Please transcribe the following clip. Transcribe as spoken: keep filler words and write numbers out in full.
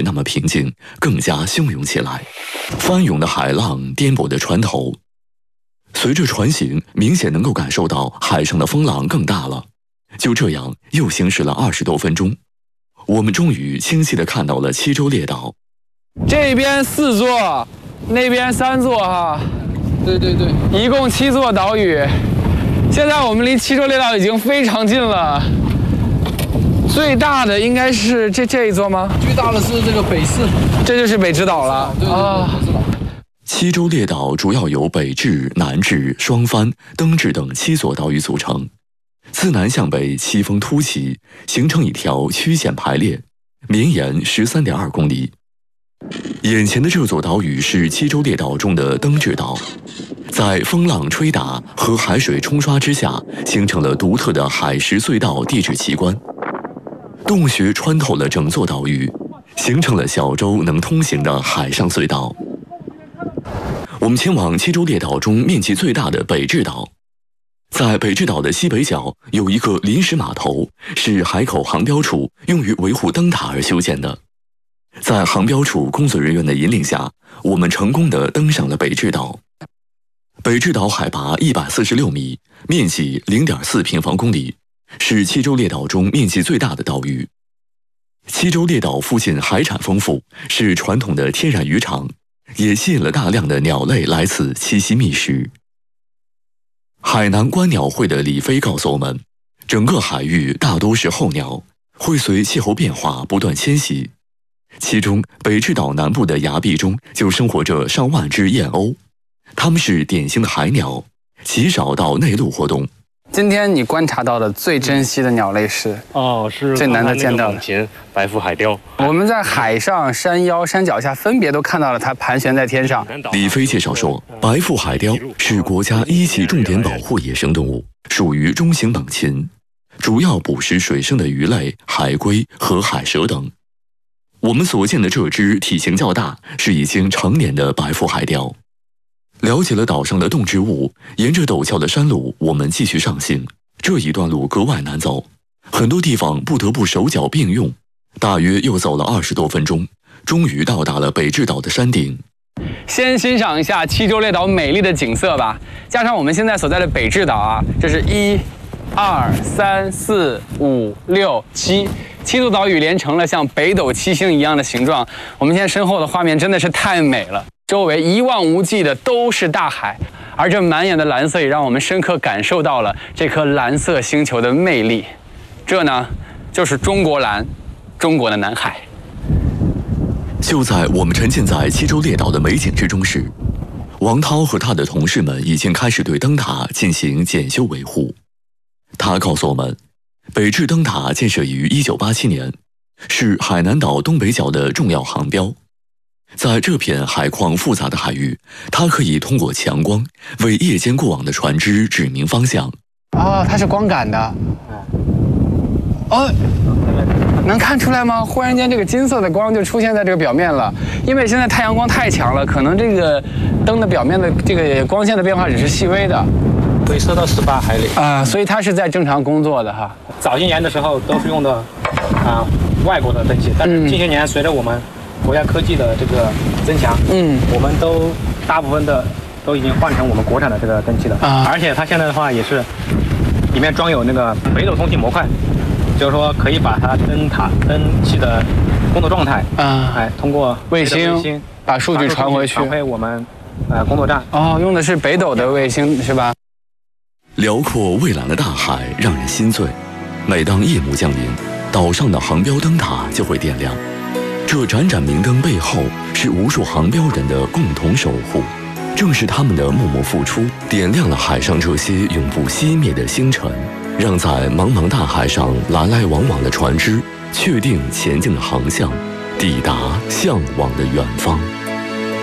那么平静，更加汹涌起来。翻涌的海浪颠簸的船头，随着船行，明显能够感受到海上的风浪更大了。就这样，又行驶了二十多分钟，我们终于清晰地看到了七洲列岛。 这边四座，那边三座哈。 对对对， 一共七座岛屿。现在我们离七洲列岛已经非常近了。最大的应该是这这一座吗？ 最大的是这个北势， 这就是北之岛了。 对对对，北之岛。 七洲列岛主要由北至、南至、双帆、灯至等七座岛屿组成，自南向北七峰突起，形成一条曲线排列，绵延十三点二公里。眼前的这座岛屿是七洲列岛中的灯至岛，在风浪吹打和海水冲刷之下，形成了独特的海蚀隧道地质奇观。洞穴穿透了整座岛屿，形成了小洲能通行的海上隧道。我们前往七洲列岛中面积最大的北至岛，在北至岛的西北角有一个临时码头，是海口航标处用于维护灯塔而修建的。在航标处工作人员的引领下，我们成功地登上了北至岛。北至岛海拔一百四十六米，面积零点四平方公里，是七洲列岛中面积最大的岛屿。七洲列岛附近海产丰富，是传统的天然渔场，也吸引了大量的鸟类来此栖息觅食。海南观鸟会的李飞告诉我们，整个海域大多是候鸟，会随气候变化不断迁徙。其中，北至岛南部的崖壁中就生活着上万只燕鸥，它们是典型的海鸟，极少到内陆活动。 今天你观察到的最珍惜的鸟类是？ 哦，是最难得见到的猛禽白腹海雕。 我们在海上、山腰、山脚下分别都看到了它盘旋在天上。 李飞介绍说，白腹海雕是国家一级重点保护野生动物，属于中型猛禽，主要捕食水生的鱼类、海龟和海蛇等。我们所见的这只体型较大，是已经成年的白腹海雕。了解了岛上的动植物，沿着陡峭的山路，我们继续上行。这一段路格外难走，很多地方不得不手脚并用。大约又走了二十多分钟，终于到达了北至岛的山顶。 先欣赏一下七洲列岛美丽的景色吧，加上我们现在所在的北至岛啊，这是一、二、三、四、五、六、七。七座岛屿连成了像北斗七星一样的形状。我们现在身后的画面真的是太美了，周围一望无际的都是大海，而这满眼的蓝色也让我们深刻感受到了这颗蓝色星球的魅力。这呢，就是中国蓝，中国的南海。 就在我们沉浸在七洲列岛的美景之中时，王涛和他的同事们已经开始对灯塔进行检修维护。他告诉我们，北至灯塔建设于一九八七年，是海南岛东北角的重要航标。在这片海况复杂的海域，它可以通过强光为夜间过往的船只指明方向。 哦，它是光感的。哦，能看出来吗？忽然间，这个金色的光就出现在这个表面了。因为现在太阳光太强了，可能这个灯的表面的这个光线的变化只是细微的。 会射到十八海里啊，所以它是在正常工作的哈。 早些年的时候都是用的啊外国的灯器，但是近些年随着我们国家科技的这个增强，嗯，我们都大部分的都已经换成我们国产的这个灯器了啊。而且它现在的话也是里面装有那个北斗通信模块，就是说可以把它灯塔灯器的工作状态啊，哎，通过卫星把数据传回去， 传回我们呃工作站。 哦，用的是北斗的卫星是吧？ 辽阔蔚蓝的大海让人心醉，每当夜幕降临，岛上的航标灯塔就会点亮。这盏盏明灯背后，是无数航标人的共同守护。正是他们的默默付出，点亮了海上这些永不熄灭的星辰，让在茫茫大海上来来往往的船只确定前进的航向，抵达向往的远方。